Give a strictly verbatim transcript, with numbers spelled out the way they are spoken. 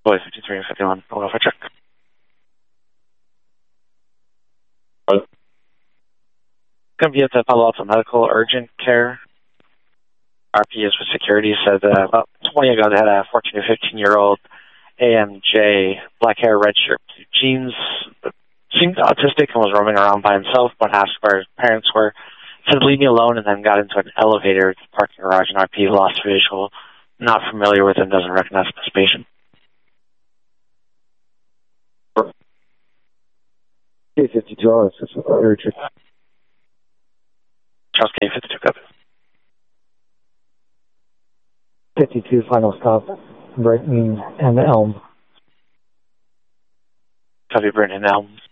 Boy, fifty-three and fifty-one. I'll go for a check. Going to be at the Palo Alto Medical Urgent Care. R P is with security. Said uh, about twenty ago they had a fourteen to fifteen year old A M J, black hair, red shirt, blue jeans. Seemed autistic and was roaming around by himself, but asked where his parents were. Said leave me alone, and then got into an elevator at the parking garage, and R P lost visual. Not familiar with him, doesn't recognize this patient. K fifty-two, I'll assist with urgent. Charles K fifty-two, copy. fifty-two, final stop, Brighton and Elm. Copy, Brighton and Elm.